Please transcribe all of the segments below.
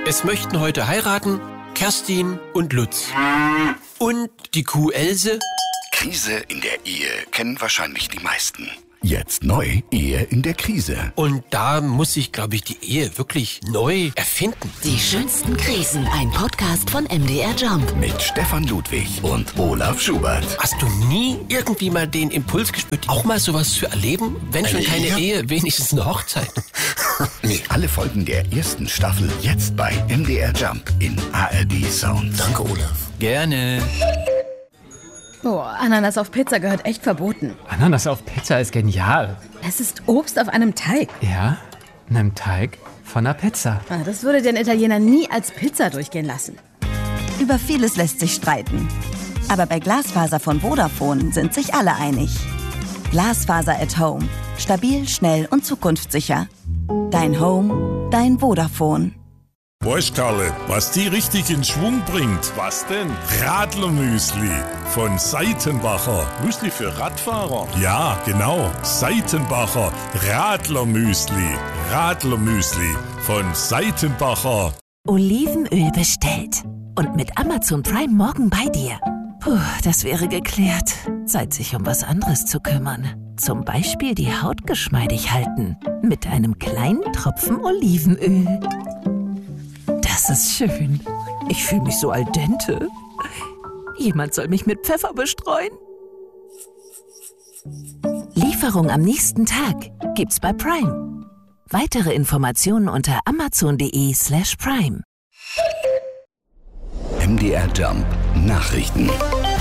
Es möchten heute heiraten Kerstin und Lutz. Und die Kuh Else. Krise in der Ehe kennen wahrscheinlich die meisten. Jetzt neu, Ehe in der Krise. Und da muss sich, glaube ich, die Ehe wirklich neu erfinden. Die schönsten Krisen, ein Podcast von MDR Jump. Mit Stefan Ludwig und Olaf Schubert. Hast du nie irgendwie mal den Impuls gespürt, auch mal sowas zu erleben? Wenn schon keine Ehe, wenigstens eine Hochzeit. Nee. Alle Folgen der ersten Staffel jetzt bei MDR Jump in ARD Sound. Danke, Olaf. Gerne. Oh, Ananas auf Pizza gehört echt verboten. Ananas auf Pizza ist genial. Es ist Obst auf einem Teig. Ja, einem Teig von einer Pizza. Das würde den Italiener nie als Pizza durchgehen lassen. Über vieles lässt sich streiten. Aber bei Glasfaser von Vodafone sind sich alle einig. Glasfaser at Home. Stabil, schnell und zukunftssicher. Dein Home, dein Vodafone. Weißt Karle, was die richtig in Schwung bringt? Was denn? Radlermüsli von Seitenbacher. Müsli für Radfahrer? Ja, genau. Seitenbacher Radlermüsli. Radlermüsli von Seitenbacher. Olivenöl bestellt. Und mit Amazon Prime morgen bei dir. Puh, das wäre geklärt. Zeit, sich um was anderes zu kümmern. Zum Beispiel die Haut geschmeidig halten. Mit einem kleinen Tropfen Olivenöl. Das ist schön. Ich fühle mich so al dente. Jemand soll mich mit Pfeffer bestreuen. Lieferung am nächsten Tag gibt's bei Prime. Weitere Informationen unter amazon.de/prime. MDR Jump Nachrichten.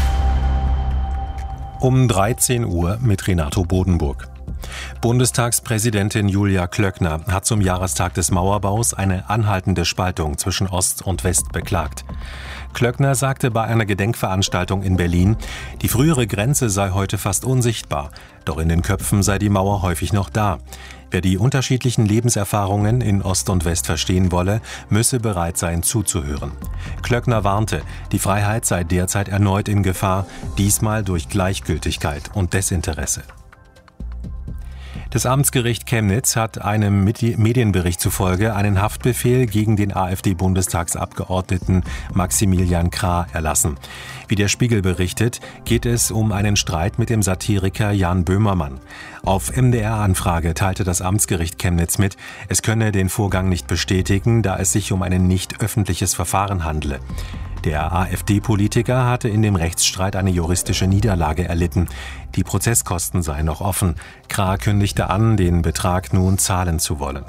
Um 13 Uhr mit Renato Bodenburg. Bundestagspräsidentin Julia Klöckner hat zum Jahrestag des Mauerbaus eine anhaltende Spaltung zwischen Ost und West beklagt. Klöckner sagte bei einer Gedenkveranstaltung in Berlin, die frühere Grenze sei heute fast unsichtbar, doch in den Köpfen sei die Mauer häufig noch da. Wer die unterschiedlichen Lebenserfahrungen in Ost und West verstehen wolle, müsse bereit sein zuzuhören. Klöckner warnte, die Freiheit sei derzeit erneut in Gefahr, diesmal durch Gleichgültigkeit und Desinteresse. Das Amtsgericht Chemnitz hat einem Medienbericht zufolge einen Haftbefehl gegen den AfD-Bundestagsabgeordneten Maximilian Krah erlassen. Wie der Spiegel berichtet, geht es um einen Streit mit dem Satiriker Jan Böhmermann. Auf MDR-Anfrage teilte das Amtsgericht Chemnitz mit, es könne den Vorgang nicht bestätigen, da es sich um ein nicht öffentliches Verfahren handle. Der AfD-Politiker hatte in dem Rechtsstreit eine juristische Niederlage erlitten. Die Prozesskosten seien noch offen. Krah kündigte an, den Betrag nun zahlen zu wollen.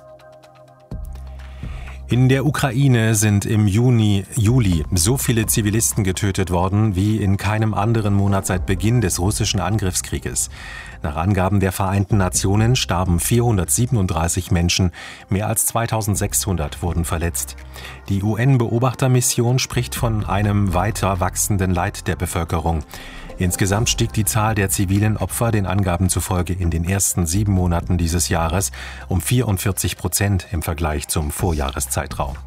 In der Ukraine sind im Juli so viele Zivilisten getötet worden wie in keinem anderen Monat seit Beginn des russischen Angriffskrieges. Nach Angaben der Vereinten Nationen starben 437 Menschen, mehr als 2600 wurden verletzt. Die UN-Beobachtermission spricht von einem weiter wachsenden Leid der Bevölkerung. Insgesamt stieg die Zahl der zivilen Opfer den Angaben zufolge in den ersten 7 Monaten dieses Jahres um 44% im Vergleich zum Vorjahreszeitraum.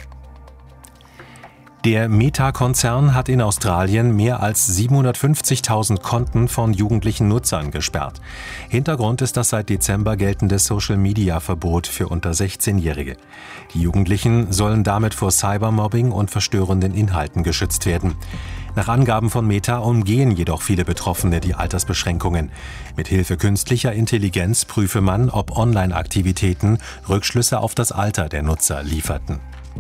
Der Meta-Konzern hat in Australien mehr als 750.000 Konten von jugendlichen Nutzern gesperrt. Hintergrund ist das seit Dezember geltende Social-Media-Verbot für unter 16-Jährige. Die Jugendlichen sollen damit vor Cybermobbing und verstörenden Inhalten geschützt werden. Nach Angaben von Meta umgehen jedoch viele Betroffene die Altersbeschränkungen. Mithilfe künstlicher Intelligenz prüfe man, ob Online-Aktivitäten Rückschlüsse auf das Alter der Nutzer lieferten.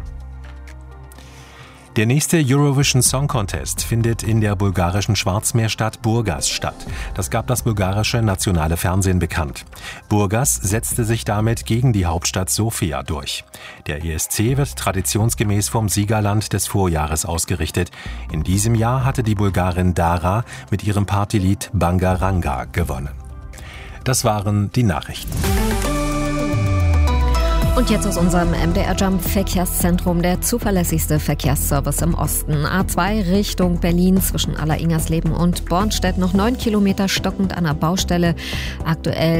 Der nächste Eurovision Song Contest findet in der bulgarischen Schwarzmeerstadt Burgas statt. Das gab das bulgarische nationale Fernsehen bekannt. Burgas setzte sich damit gegen die Hauptstadt Sofia durch. Der ESC wird traditionsgemäß vom Siegerland des Vorjahres ausgerichtet. In diesem Jahr hatte die Bulgarin Dara mit ihrem Partylied Bangaranga gewonnen. Das waren die Nachrichten. Und jetzt aus unserem MDR Jump Verkehrszentrum, der zuverlässigste Verkehrsservice im Osten. A2 Richtung Berlin zwischen Alleringersleben und Bornstedt noch 9 Kilometer stockend an der Baustelle. Aktuell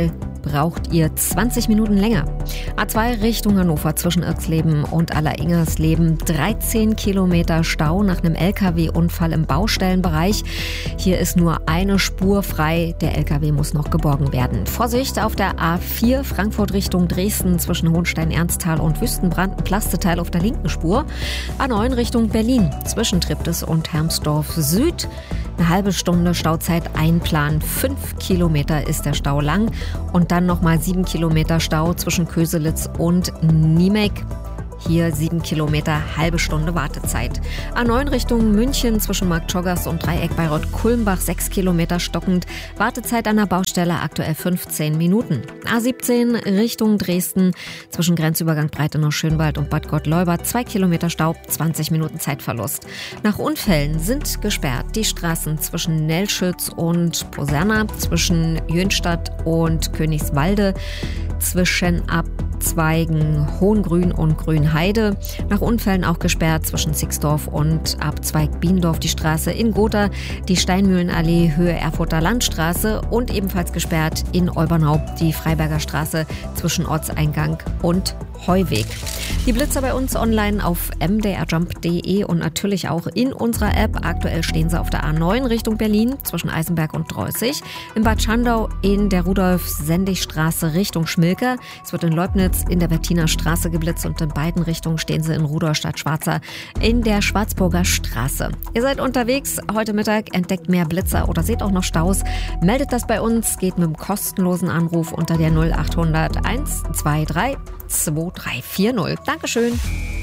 braucht ihr 20 Minuten länger. A2 Richtung Hannover zwischen Irxleben und Alleringersleben. 13 Kilometer Stau nach einem LKW-Unfall im Baustellenbereich. Hier ist nur eine Spur frei. Der LKW muss noch geborgen werden. Vorsicht auf der A4 Frankfurt Richtung Dresden zwischen Hohenstein-Ernsthal und Wüstenbrand. Ein Plasteteil auf der linken Spur. A9 Richtung Berlin zwischen Triptis und Hermsdorf Süd. Eine halbe Stunde Stauzeit einplanen. 5 Kilometer ist der Stau lang. Und dann nochmal 7 Kilometer Stau zwischen Köselitz und Niemek. Hier 7 Kilometer, halbe Stunde Wartezeit. A9 Richtung München zwischen Marktschoggas und Dreieck Bayreuth-Kulmbach 6 Kilometer stockend. Wartezeit an der Baustelle aktuell 15 Minuten. A17 Richtung Dresden zwischen Grenzübergang Breitenau-Schönwald und Bad Gott-Leubert 2 Kilometer Stau, 20 Minuten Zeitverlust. Nach Unfällen sind gesperrt die Straßen zwischen Nelschütz und Poserna, zwischen Jönstadt und Königswalde, zwischen Abzweigen Hohengrün und Grünheide. Nach Unfällen auch gesperrt zwischen Zixdorf und Abzweig Biendorf die Straße in Gotha, die Steinmühlenallee Höhe Erfurter Landstraße und ebenfalls gesperrt in Olbernau die Freiberger Straße zwischen Ortseingang und Heuweg. Die Blitzer bei uns online auf mdrjump.de und natürlich auch in unserer App. Aktuell stehen sie auf der A9 Richtung Berlin zwischen Eisenberg und Dreußig. In Bad Schandau in der Rudolf-Sendig-Straße Richtung Schmilke. Es wird in Leubnitz in der Wettiner Straße geblitzt und in beiden Richtungen stehen sie in Rudolstadt-Schwarza in der Schwarzburger Straße. Ihr seid unterwegs heute Mittag, entdeckt mehr Blitzer oder seht auch noch Staus. Meldet das bei uns, geht mit einem kostenlosen Anruf unter der 0800 123 2340. Dankeschön.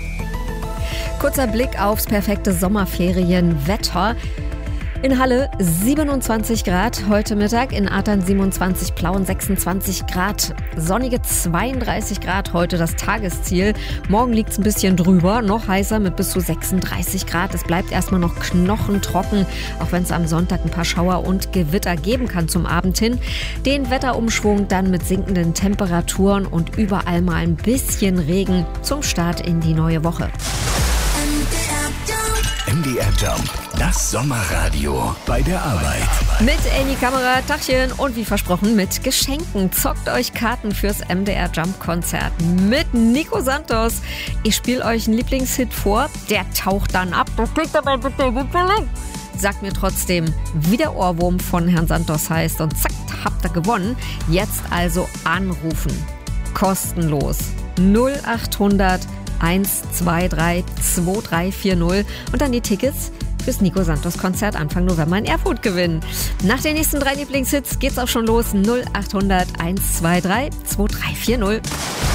Kurzer Blick aufs perfekte Sommerferienwetter. In Halle 27 Grad heute Mittag, in Athern 27, Plauen 26 Grad, sonnige 32 Grad heute das Tagesziel. Morgen liegt es ein bisschen drüber, noch heißer mit bis zu 36 Grad. Es bleibt erstmal noch knochentrocken, auch wenn es am Sonntag ein paar Schauer und Gewitter geben kann zum Abend hin. Den Wetterumschwung dann mit sinkenden Temperaturen und überall mal ein bisschen Regen zum Start in die neue Woche. MDR Jump, das Sommerradio bei der Arbeit. Mit Amy Kamera, Tachchen und wie versprochen mit Geschenken. Zockt euch Karten fürs MDR Jump Konzert mit Nico Santos. Ich spiele euch einen Lieblingshit vor, der taucht dann ab. Das klingt aber bitte billig. Sagt mir trotzdem, wie der Ohrwurm von Herrn Santos heißt und zack, habt ihr gewonnen. Jetzt also anrufen. Kostenlos. 0800 123 2340 und dann die Tickets fürs Nico Santos Konzert Anfang November in Erfurt gewinnen. Nach den nächsten 3 Lieblingshits geht's auch schon los. 0800 123 2340.